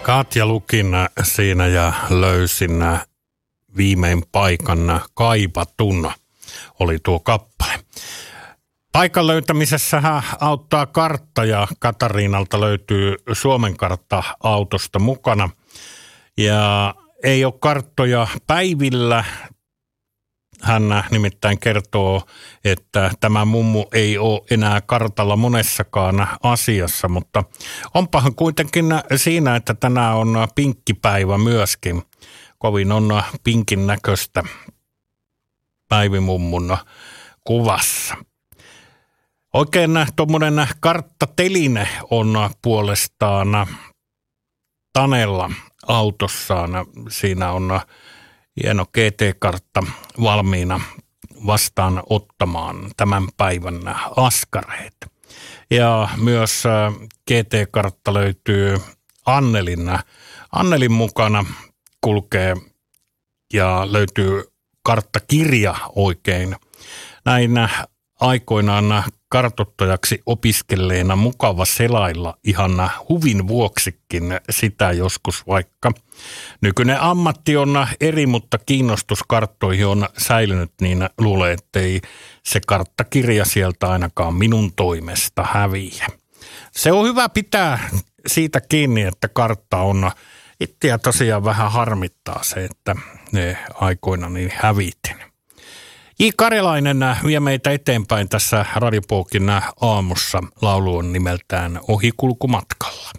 Katja lukin siinä ja löysin viimein paikan kaivatun, oli tuo kappale. Paikan löytämisessä auttaa kartta ja Katariinalta löytyy Suomen kartta autosta mukana. Ja ei ole karttoja päivillä. Hän nimittäin kertoo, että tämä mummu ei ole enää kartalla monessakaan asiassa, mutta onpahan kuitenkin siinä, että tänään on pinkkipäivä myöskin. Kovin on pinkin näköistä Päivimummun kuvassa. Oikein tuommoinen karttateline on puolestaan Tanella autossaan. Siinä on hieno GT-kartta valmiina vastaan ottamaan tämän päivän askareita. Ja myös GT-kartta löytyy Annelin mukana kulkee ja löytyy karttakirja oikein. Näin aikoinaan kartoittajaksi opiskelleena mukava selailla ihan huvin vuoksikin sitä joskus, vaikka nykyinen ammatti on eri, mutta kiinnostus karttoihin on säilynyt, niin luulen, ettei se karttakirja sieltä ainakaan minun toimesta häviä. Se on hyvä pitää siitä kiinni, että kartta on itseä tosiaan vähän harmittaa se, että ne aikoina niin hävitin. J. Karjalainen vie meitä eteenpäin tässä Radio Pokin aamussa. Laulu on nimeltään Ohikulkumatkalla.